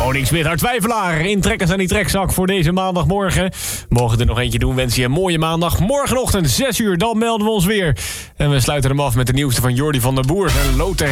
Niks Smit, haar twijfelaar. In trekkers aan die trekzak voor deze maandagmorgen. Mogen we er nog eentje doen, wens je een mooie maandag. Morgenochtend 6 uur, dan melden we ons weer. En we sluiten hem af met de nieuwste van Jordi van der Boer. Zijn loter